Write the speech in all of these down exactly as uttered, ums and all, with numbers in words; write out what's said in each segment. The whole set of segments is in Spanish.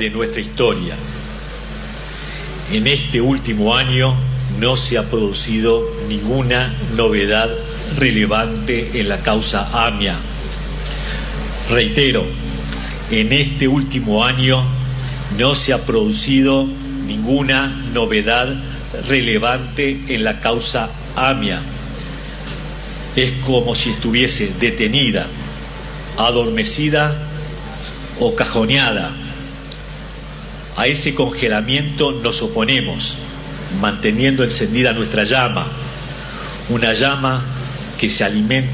de nuestra historia. En este último año no se ha producido ninguna novedad relevante en la causa AMIA. Reitero, en este último año no se ha producido ninguna novedad relevante en la causa AMIA. Es como si estuviese detenida, adormecida o cajoneada. A ese congelamiento nos oponemos, manteniendo encendida nuestra llama, una llama que se alimenta.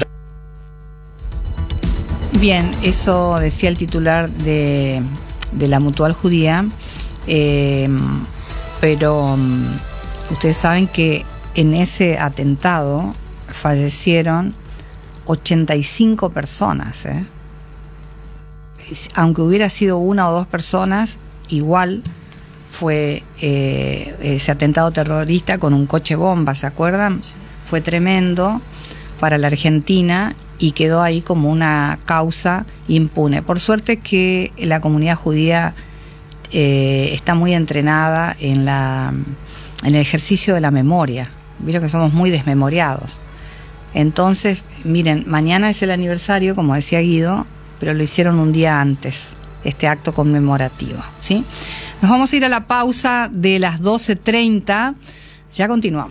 Bien, eso decía el titular de, de la Mutual Judía, eh, pero um, ustedes saben que en ese atentado fallecieron ochenta y cinco personas, ¿eh? Aunque hubiera sido una o dos personas, igual fue eh, ese atentado terrorista con un coche bomba, ¿se acuerdan? Fue tremendo para la Argentina y quedó ahí como una causa impune. Por suerte que la comunidad judía eh, está muy entrenada en, la, en el ejercicio de la memoria. Vieron que somos muy desmemoriados. Entonces, miren, mañana es el aniversario, como decía Guido, pero lo hicieron un día antes, este acto conmemorativo, ¿sí? Nos vamos a ir a la pausa de las doce treinta. Ya continuamos.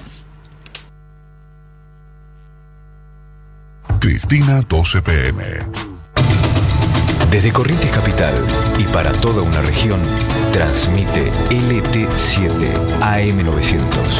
Cristina, doce pe eme. Desde Corrientes Capital y para toda una región, transmite L T siete A M novecientos.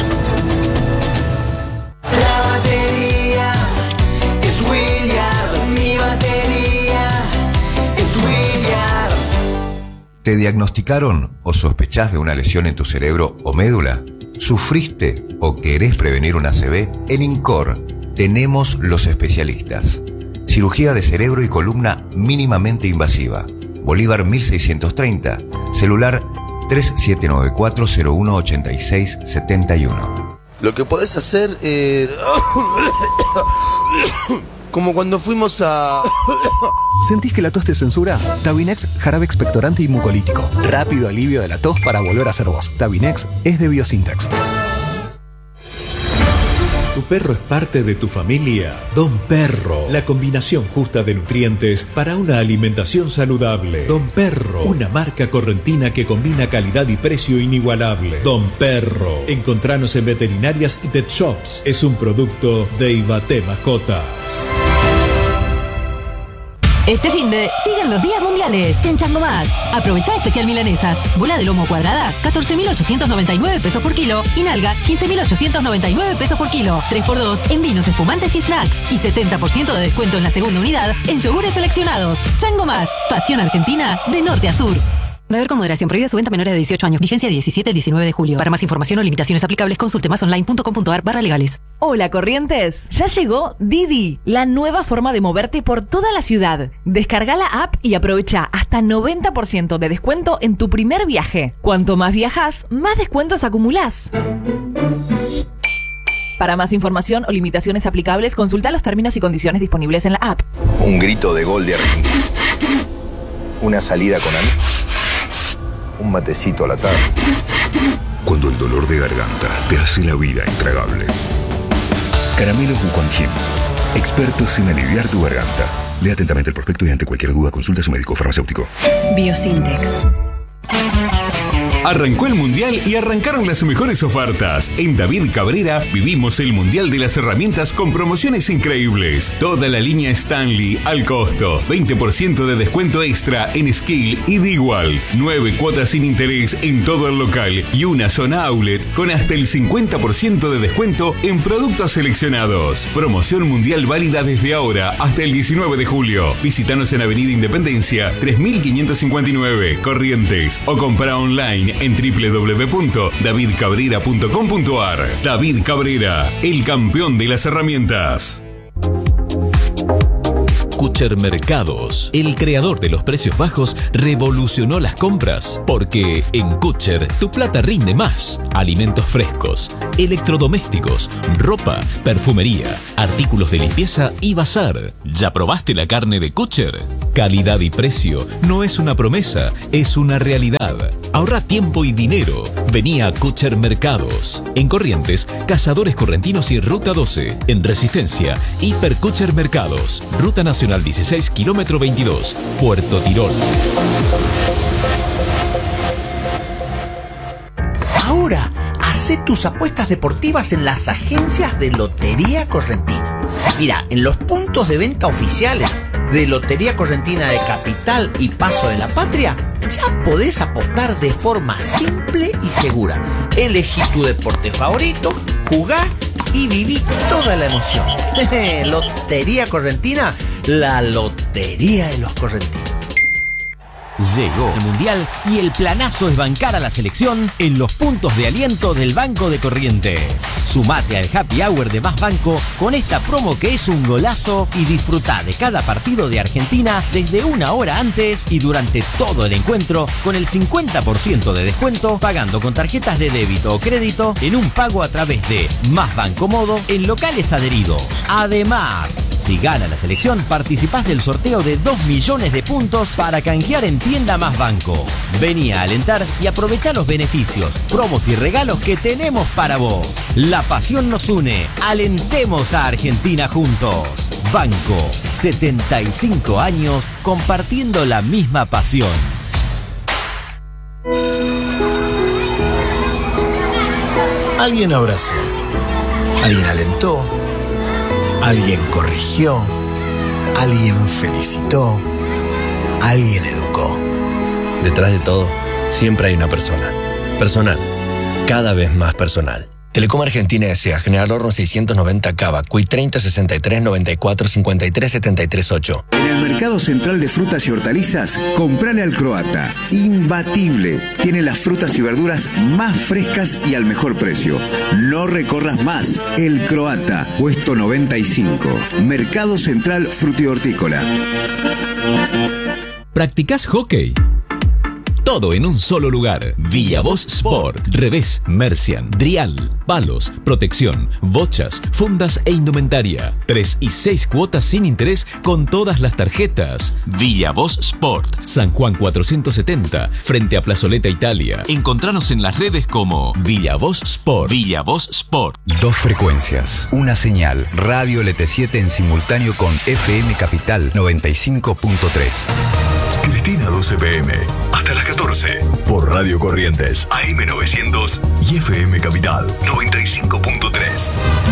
La batería es William, mi batería es William. ¿Te diagnosticaron o sospechás de una lesión en tu cerebro o médula? ¿Sufriste o querés prevenir una A C V? En INCOR tenemos los especialistas. Cirugía de cerebro y columna mínimamente invasiva. Bolívar mil seiscientos treinta. Celular tres siete nueve cuatro cero uno ocho seis siete uno. Lo que podés hacer es... como cuando fuimos a... ¿Sentís que la tos te censura? Tabinex, jarabe expectorante y mucolítico. Rápido alivio de la tos para volver a ser vos. Tabinex es de Biosintex. ¿Tu perro es parte de tu familia? Don Perro, la combinación justa de nutrientes para una alimentación saludable. Don Perro, una marca correntina que combina calidad y precio inigualable. Don Perro, encontranos en veterinarias y pet shops. Es un producto de Ibate Mascotas. Este finde siguen los días mundiales en Chango Más. Aprovecha especial milanesas. Bola de lomo cuadrada, catorce mil ochocientos noventa y nueve pesos por kilo. Y nalga, quince mil ochocientos noventa y nueve pesos por kilo. tres por dos en vinos espumantes y snacks. Y setenta por ciento de descuento en la segunda unidad en yogures seleccionados. Chango Más. Pasión argentina de norte a sur. Beber con moderación. Prohibida su venta a menores de dieciocho años. Vigencia diecisiete al diecinueve de julio. Para más información o limitaciones aplicables, consulte más online punto com punto a r barra legales. Hola Corrientes, ya llegó Didi, la nueva forma de moverte por toda la ciudad. Descarga la app y aprovecha hasta noventa por ciento de descuento en tu primer viaje. Cuanto más viajas, más descuentos acumulás. Para más información o limitaciones aplicables, consulta los términos y condiciones disponibles en la app. Un grito de gol de Argentina. Una salida con amigos. Un matecito a la tarde. Cuando el dolor de garganta te hace la vida intragable. Caramelos Wuquanjin, expertos en aliviar tu garganta. Lea atentamente el prospecto y ante cualquier duda consulta a su médico farmacéutico. Biosintex. Arrancó el Mundial y arrancaron las mejores ofertas. En David Cabrera vivimos el Mundial de las herramientas con promociones increíbles. Toda la línea Stanley al costo. veinte por ciento de descuento extra en Skill y DeWalt. nueve cuotas sin interés en todo el local y una zona outlet con hasta el cincuenta por ciento de descuento en productos seleccionados. Promoción mundial válida desde ahora hasta el diecinueve de julio. Visítanos en Avenida Independencia tres mil quinientos cincuenta y nueve, Corrientes, o compra online en doble u doble u doble u punto david cabrera punto com punto a r. David Cabrera, el campeón de las herramientas. Kutcher Mercados. El creador de los precios bajos revolucionó las compras, porque en Kutcher tu plata rinde más. Alimentos frescos, electrodomésticos, ropa, perfumería, artículos de limpieza y bazar. ¿Ya probaste la carne de Kutcher? Calidad y precio no es una promesa, es una realidad. Ahorra tiempo y dinero. Vení a Kutcher Mercados. En Corrientes, Cazadores Correntinos y Ruta doce. En Resistencia, Hiper Kutcher Mercados. Ruta Nacional dieciséis, kilómetro veintidós, Puerto Tirol. Ahora, hacé tus apuestas deportivas en las agencias de Lotería Correntina. Mira, en los puntos de venta oficiales de Lotería Correntina de Capital y Paso de la Patria, ya podés apostar de forma simple y segura. Elegí tu deporte favorito, jugá y viví toda la emoción. Lotería Correntina, la lotería de los correntinos. Llegó el Mundial y el planazo es bancar a la selección en los puntos de aliento del Banco de Corrientes. Sumate al Happy Hour de Más Banco con esta promo que es un golazo y disfruta de cada partido de Argentina desde una hora antes y durante todo el encuentro con el cincuenta por ciento de descuento pagando con tarjetas de débito o crédito en un pago a través de Más Banco Modo en locales adheridos. Además, si gana la selección, participás del sorteo de dos millones de puntos para canjear en Tienda Más Banco. Vení a alentar y aprovechá los beneficios, promos y regalos que tenemos para vos. La pasión nos une. Alentemos a Argentina juntos. Banco, setenta y cinco años compartiendo la misma pasión. Alguien abrazó, alguien alentó, alguien corrigió, alguien felicitó, alguien educó. Detrás de todo, siempre hay una persona. Personal. Cada vez más personal. Telecom Argentina S A General Horno seiscientos noventa Cava, C U I treinta sesenta y tres noventa y cuatro cincuenta y tres setenta y tres ocho. En el Mercado Central de Frutas y Hortalizas, comprale al Croata. Imbatible. Tiene las frutas y verduras más frescas y al mejor precio. No recorras más. El Croata, puesto noventa y cinco. Mercado Central Frutihortícola. ¿Practicás hockey? Todo en un solo lugar. Villavoz Sport. Revés, Mercian, Drial, palos, protección, bochas, fundas e indumentaria. Tres y seis cuotas sin interés con todas las tarjetas. Villavoz Sport. San Juan cuatrocientos setenta, frente a Plazoleta Italia. Encontranos en las redes como Villavoz Sport. Villavoz Sport. Dos frecuencias, una señal. Radio L T siete en simultáneo con F M Capital noventa y cinco punto tres. Cristina doce p m hasta las catorce por Radio Corrientes A M novecientos y F M Capital noventa y cinco punto tres.